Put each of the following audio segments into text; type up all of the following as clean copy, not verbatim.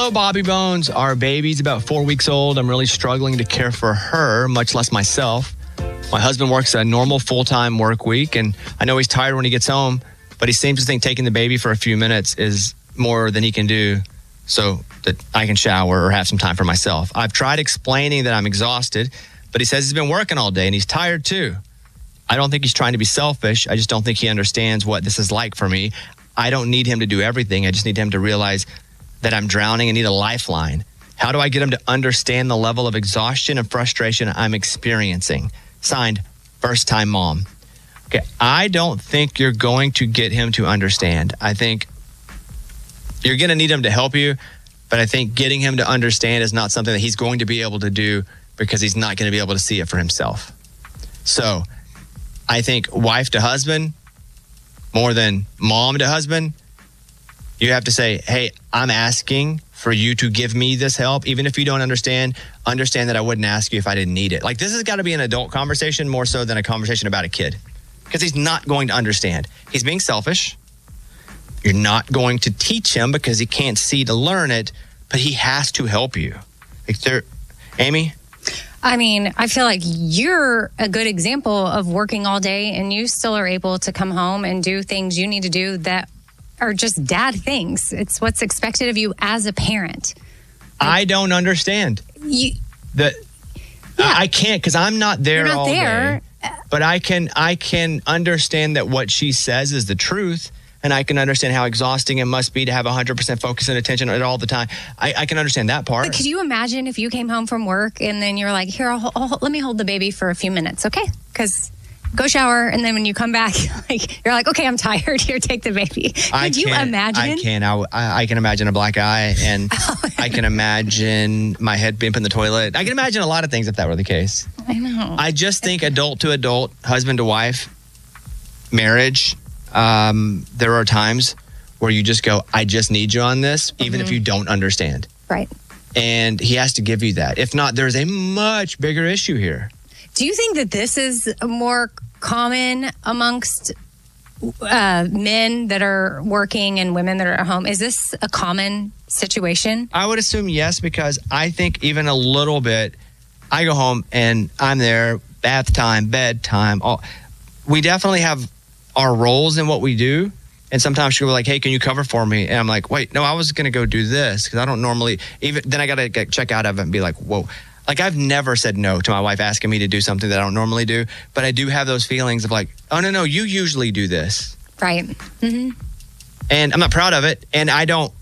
Hello, Bobby Bones. Our baby's about 4 weeks old. I'm really struggling to care for her, much less myself. My husband works a normal full-time work week, and I know he's tired when he gets home, but he seems to think taking the baby for a few minutes is more than he can do so that I can shower or have some time for myself. I've tried explaining that I'm exhausted, but he says he's been working all day and he's tired too. I don't think he's trying to be selfish. I just don't think he understands what this is like for me. I don't need him to do everything. I just need him to realize that I'm drowning and need a lifeline. How do I get him to understand the level of exhaustion and frustration I'm experiencing? Signed, first-time mom. Okay, I don't think you're going to get him to understand. I think you're going to need him to help you, but I think getting him to understand is not something that he's going to be able to do because he's not going to be able to see it for himself. So I think wife to husband, more than mom to husband, you have to say, hey, I'm asking for you to give me this help. Even if you don't understand that I wouldn't ask you if I didn't need it. Like, this has got to be an adult conversation more so than a conversation about a kid, because he's not going to understand. He's being selfish. You're not going to teach him because he can't see to learn it, but he has to help you. Amy? I mean, I feel like you're a good example of working all day and you still are able to come home and do things you need to do that are just dad things. It's what's expected of you as a parent. I don't understand. I can't, because I'm not there all day. But I can understand that what she says is the truth, and I can understand how exhausting it must be to have 100% focus and attention all the time. I can understand that part. But could you imagine if you came home from work and then you're like, here, let me hold the baby for a few minutes, okay? Because go shower, and then when you come back, you're like, okay, I'm tired. Here, take the baby. Could you imagine? I can. I can imagine a black eye, and I can imagine my head being put in the toilet. I can imagine a lot of things if that were the case. I know. I just think adult to adult, husband to wife, marriage, there are times where you just go, I just need you on this, even if you don't understand. Right. And he has to give you that. If not, there's a much bigger issue here. Do you think that this is more common amongst men that are working and women that are at home? Is this a common situation? I would assume yes, because I think even a little bit, I go home and I'm there, bath time, bedtime. We definitely have our roles in what we do. And sometimes she'll be like, hey, can you cover for me? And I'm like, wait, no, I was going to go do this because I don't normally, then I got to check out of it and be like, whoa. Like, I've never said no to my wife asking me to do something that I don't normally do, but I do have those feelings of like, oh, no, you usually do this. Right. Mm-hmm. And I'm not proud of it. And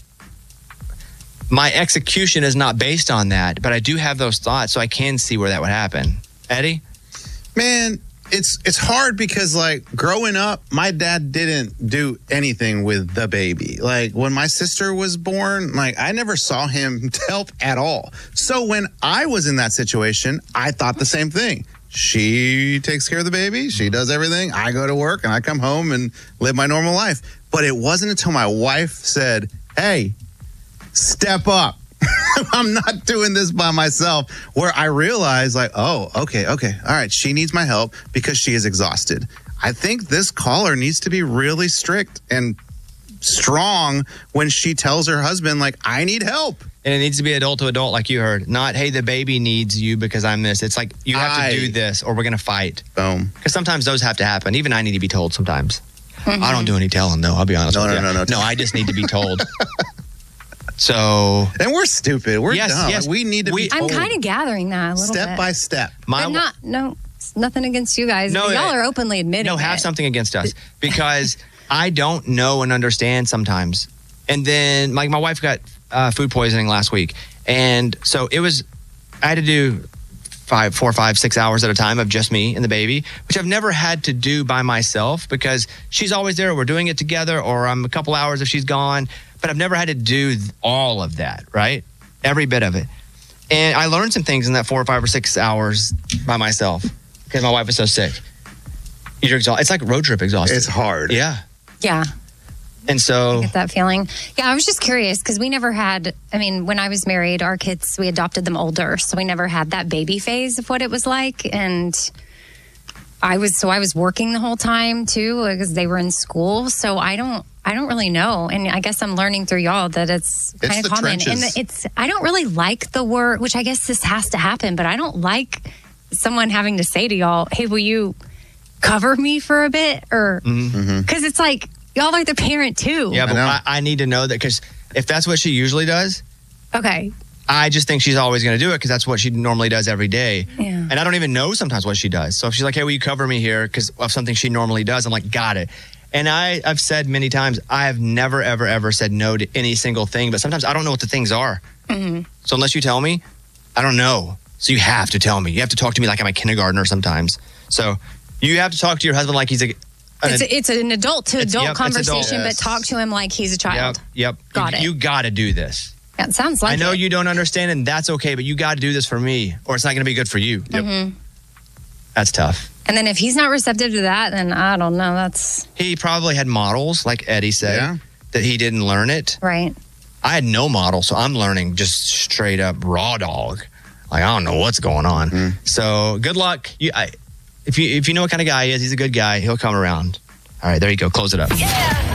my execution is not based on that, but I do have those thoughts, so I can see where that would happen. Eddie? Man, it's hard because, like, growing up, my dad didn't do anything with the baby. Like, when my sister was born, like, I never saw him help at all. So when I was in that situation, I thought the same thing. She takes care of the baby. She does everything. I go to work and I come home and live my normal life. But it wasn't until my wife said, hey, step up. I'm not doing this by myself, where I realized, like, oh, okay. All right. She needs my help because she is exhausted. I think this caller needs to be really strict and strong when she tells her husband, like, I need help. And it needs to be adult to adult, like you heard. Not, hey, the baby needs you because I'm this. It's like, you have to do this or we're going to fight. Boom. Because sometimes those have to happen. Even I need to be told sometimes. Mm-hmm. I don't do any telling, though. I'll be honest with you. No, I just need to be told. So, and we're stupid. We're dumb. Yes. We need to be told. I'm kind of gathering that a little step bit. by step. It's nothing against you guys. No, y'all are openly admitting it. Have something against us because I don't know and understand sometimes. And then, like, my wife got food poisoning last week, and so I had to do 4, 5, 6 hours at a time of just me and the baby, which I've never had to do by myself because she's always there. We're doing it together, or I'm a couple hours if she's gone. But I've never had to do all of that, right? Every bit of it. And I learned some things in that 4 or 5 or 6 hours by myself because my wife was so sick. You're exhausted. It's like road trip exhausted. It's hard. Yeah. Yeah. And so I get that feeling. Yeah, I was just curious because we never had, when I was married, our kids, we adopted them older. So we never had that baby phase of what it was like. And I was working the whole time too because they were in school. So I I don't really know. And I guess I'm learning through y'all that it's kind of common. Trenches. And I don't really like the word, which I guess this has to happen, but I don't like someone having to say to y'all, hey, will you cover me for a bit? Or because it's like, y'all are the parent too. Yeah, but I need to know that, because if that's what she usually does, Okay. I just think she's always going to do it because that's what she normally does every day. Yeah. And I don't even know sometimes what she does. So if she's like, hey, will you cover me here because of something she normally does? I'm like, got it. And I've said many times, I have never, ever, ever said no to any single thing. But sometimes I don't know what the things are. So unless you tell me, I don't know. So you have to tell me. You have to talk to me like I'm a kindergartner sometimes. So you have to talk to your husband like he's It's an adult to adult conversation, Yes. but talk to him like he's a child. Yep. Got it. You got to do this. Yeah, it sounds like I know it. you don't understand, and that's okay, but you got to do this for me, or it's not going to be good for you. That's tough. And then if he's not receptive to that, then I don't know. He probably had models, like Eddie said, that he didn't learn it. Right. I had no model, so I'm learning just straight up raw dog. Like, I don't know what's going on. So good luck. If you know what kind of guy he is, he's a good guy. He'll come around. All right, there you go. Close it up.